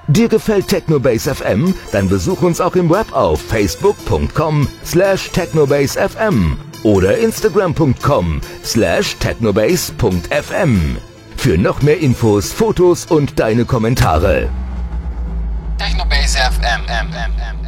Dir gefällt Technobase FM? Dann besuch uns auch im Web auf facebook.com/technobasefm oder instagram.com/technobase.fm. Für noch mehr Infos, Fotos und deine Kommentare.